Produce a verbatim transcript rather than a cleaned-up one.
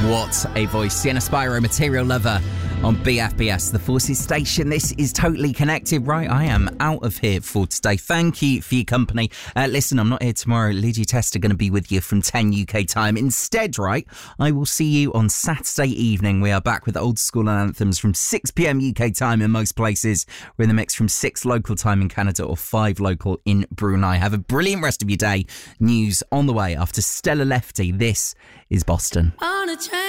What a voice. Sienna Spyro, Material Lover on B F B S, the Forces station. This is Totally Connected. Right, I am out of here for today. Thank you for your company. Uh, listen, I'm not here tomorrow. Lydia Test are going to be with you from ten U K time. Instead, right, I will see you on Saturday evening. We are back with old school anthems from six p.m. U K time in most places. We're in the mix from six local time in Canada or five local in Brunei. Have a brilliant rest of your day. News on the way after Stella Lefty. This is Boston. On a